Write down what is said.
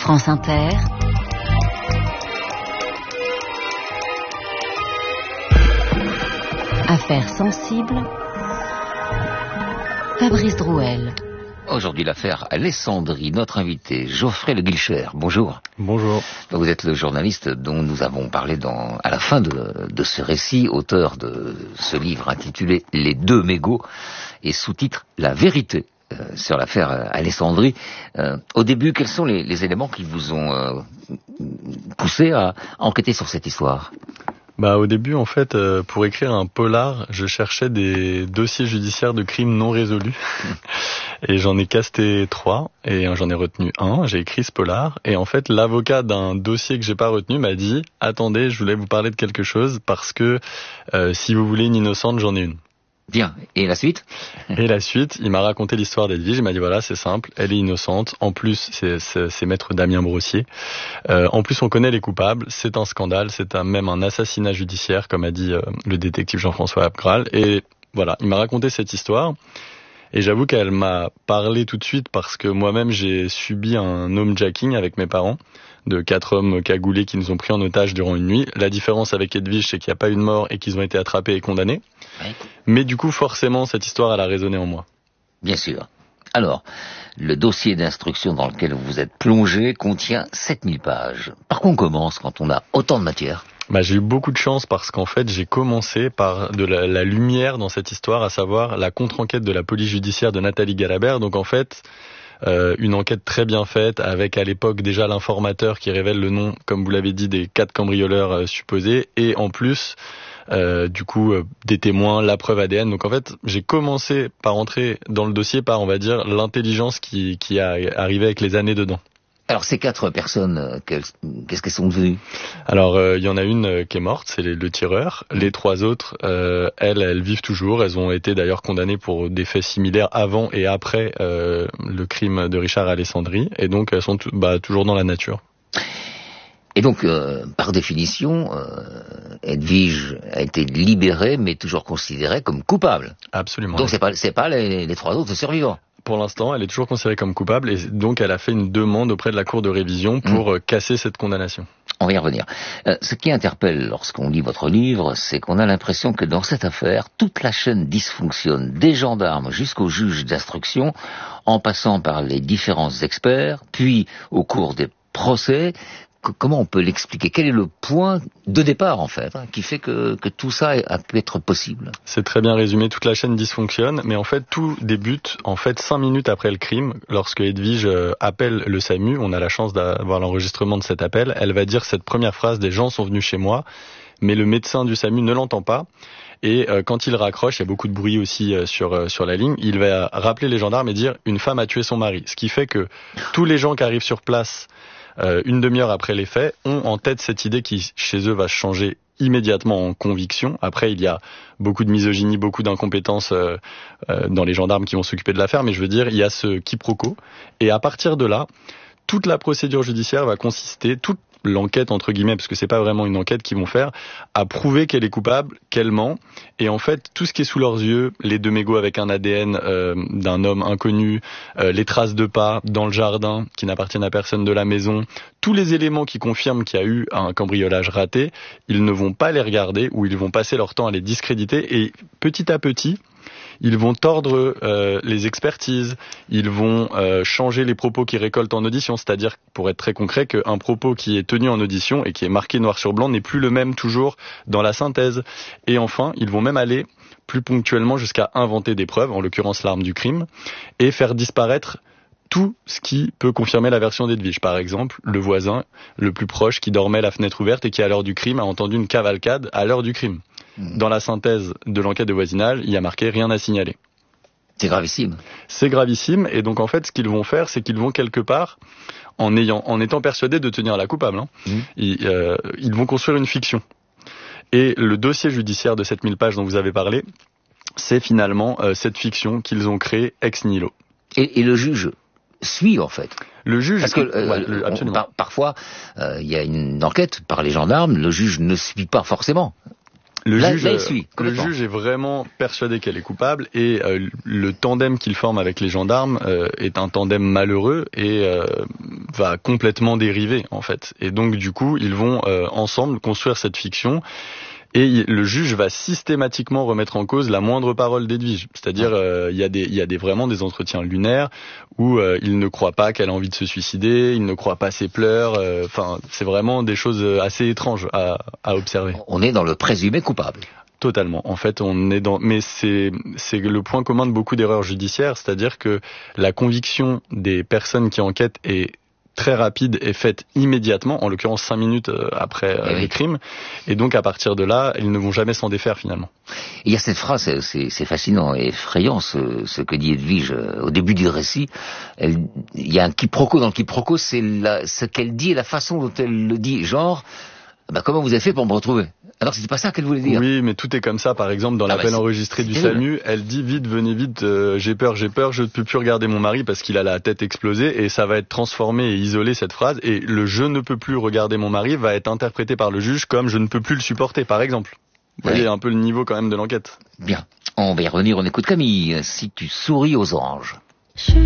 France Inter. Affaires sensibles. Fabrice Drouel. Aujourd'hui, l'affaire Alessandri, notre invité, Geoffrey Le Guilcher. Bonjour. Bonjour. Vous êtes le journaliste dont nous avons parlé à la fin de ce récit, auteur de ce livre intitulé Les deux mégots et sous-titre La vérité sur l'affaire Alessandri. Au début, quels sont les éléments qui vous ont poussé à enquêter sur cette histoire ? Au début, en fait, pour écrire un polar, je cherchais des dossiers judiciaires de crimes non résolus. Et j'en ai casté 3, et j'en ai retenu un. J'ai écrit ce polar, et en fait, l'avocat d'un dossier que j'ai pas retenu m'a dit « Attendez, je voulais vous parler de quelque chose, parce que si vous voulez une innocente, j'en ai une. » Bien. Et la suite ? Et la suite, il m'a raconté l'histoire d'Edwige. Il m'a dit voilà, c'est simple, elle est innocente. En plus, c'est maître Damien Brossier. En plus, on connaît les coupables. C'est un scandale. C'est même un assassinat judiciaire, comme a dit le détective Jean-François Abgral. Et voilà, il m'a raconté cette histoire. Et j'avoue qu'elle m'a parlé tout de suite parce que moi-même, j'ai subi un homejacking avec mes parents de 4 hommes cagoulés qui nous ont pris en otage durant une nuit. La différence avec Edwige, c'est qu'il n'y a pas eu de mort et qu'ils ont été attrapés et condamnés. Oui. Mais du coup, forcément, cette histoire, elle a résonné en moi. Bien sûr. Alors, le dossier d'instruction dans lequel vous vous êtes plongé contient 7000 pages. Par quoi on commence quand on a autant de matière ? J'ai eu beaucoup de chance parce qu'en fait, j'ai commencé par de la lumière dans cette histoire, à savoir la contre-enquête de la police judiciaire de Nathalie Galabert. Donc en fait, une enquête très bien faite avec à l'époque déjà l'informateur qui révèle le nom, comme vous l'avez dit, des 4 cambrioleurs supposés et en plus des témoins, la preuve ADN. Donc en fait, j'ai commencé par entrer dans le dossier par, on va dire, l'intelligence qui a arrivé avec les années dedans. Alors ces 4 personnes, qu'est-ce qu'elles sont devenues ? Alors il y en a une qui est morte, c'est le tireur. Les 3 autres, elles vivent toujours. Elles ont été d'ailleurs condamnées pour des faits similaires avant et après le crime de Richard Alessandri. Et donc elles sont toujours dans la nature. Et donc, par définition, Edwige a été libérée, mais toujours considérée comme coupable. Absolument. Donc c'est pas les 3 autres survivants. Pour l'instant, elle est toujours considérée comme coupable et donc elle a fait une demande auprès de la Cour de révision pour casser cette condamnation. On va y revenir. Ce qui interpelle lorsqu'on lit votre livre, c'est qu'on a l'impression que dans cette affaire, toute la chaîne dysfonctionne, des gendarmes jusqu'au juge d'instruction, en passant par les différents experts, puis au cours des procès. Comment on peut l'expliquer ? Quel est le point de départ, en fait, qui fait que tout ça a pu être possible ? C'est très bien résumé, toute la chaîne dysfonctionne, mais en fait, tout débute, 5 minutes après le crime, lorsque Edwige appelle le SAMU. On a la chance d'avoir l'enregistrement de cet appel. Elle va dire cette première phrase, des gens sont venus chez moi, mais le médecin du SAMU ne l'entend pas. Et quand il raccroche, il y a beaucoup de bruit aussi sur la ligne, il va rappeler les gendarmes et dire « une femme a tué son mari ». Ce qui fait que tous les gens qui arrivent sur place une demi-heure après les faits, ont en tête cette idée qui, chez eux, va changer immédiatement en conviction. Après, il y a beaucoup de misogynie, beaucoup d'incompétence dans les gendarmes qui vont s'occuper de l'affaire, mais je veux dire, il y a ce quiproquo. Et à partir de là, toute la procédure judiciaire va consister, toute l'enquête, entre guillemets, parce que c'est pas vraiment une enquête qu'ils vont faire, à prouver qu'elle est coupable, qu'elle ment. Et en fait, tout ce qui est sous leurs yeux, les 2 mégots avec un ADN d'un homme inconnu, les traces de pas dans le jardin qui n'appartiennent à personne de la maison, tous les éléments qui confirment qu'il y a eu un cambriolage raté, ils ne vont pas les regarder ou ils vont passer leur temps à les discréditer et petit à petit, ils vont tordre les expertises, ils vont changer les propos qu'ils récoltent en audition, c'est-à-dire, pour être très concret, qu'un propos qui est tenu en audition et qui est marqué noir sur blanc n'est plus le même toujours dans la synthèse. Et enfin, ils vont même aller plus ponctuellement jusqu'à inventer des preuves, en l'occurrence l'arme du crime, et faire disparaître tout ce qui peut confirmer la version d'Edwige. Par exemple, le voisin le plus proche qui dormait la fenêtre ouverte et qui, à l'heure du crime, a entendu une cavalcade à l'heure du crime. Dans la synthèse de l'enquête de voisinage, il y a marqué « rien à signaler ». C'est gravissime. C'est gravissime, et donc en fait, ce qu'ils vont faire, c'est qu'ils vont quelque part, en étant persuadés de tenir la coupable, ils vont construire une fiction. Et le dossier judiciaire de 7000 pages dont vous avez parlé, c'est finalement cette fiction qu'ils ont créée ex nihilo. Et le juge suit, en fait. Le juge... Parce que absolument. Parfois, il y a une enquête par les gendarmes, le juge ne suit pas forcément. Le juge est vraiment persuadé qu'elle est coupable et le tandem qu'il forme avec les gendarmes est un tandem malheureux et va complètement dériver en fait. Et donc du coup, ils vont ensemble construire cette fiction. Et le juge va systématiquement remettre en cause la moindre parole d'Edwige. C'est-à-dire, il y a vraiment des entretiens lunaires où il ne croit pas qu'elle a envie de se suicider, il ne croit pas ses pleurs. Enfin, c'est vraiment des choses assez étranges à observer. On est dans le présumé coupable. Totalement. En fait, on est dans, mais c'est le point commun de beaucoup d'erreurs judiciaires, c'est-à-dire que la conviction des personnes qui enquêtent est très rapide et faite immédiatement, en l'occurrence 5 minutes après le crime, et donc à partir de là, ils ne vont jamais s'en défaire finalement. Il y a cette phrase, c'est fascinant et effrayant ce que dit Edwige au début du récit. Il y a un quiproquo dans le quiproquo, c'est ce qu'elle dit et la façon dont elle le dit, genre, comment vous avez fait pour me retrouver? Alors c'était pas ça qu'elle voulait dire. Oui, mais tout est comme ça. Par exemple, dans l'appel enregistré du SAMU, elle dit vite, venez vite, j'ai peur, je ne peux plus regarder mon mari parce qu'il a la tête explosée, et ça va être transformé et isolé cette phrase, et le je ne peux plus regarder mon mari va être interprété par le juge comme je ne peux plus le supporter, par exemple. Vous voyez un peu le niveau quand même de l'enquête. Bien, on va y revenir, on écoute Camille, Si tu souris aux anges.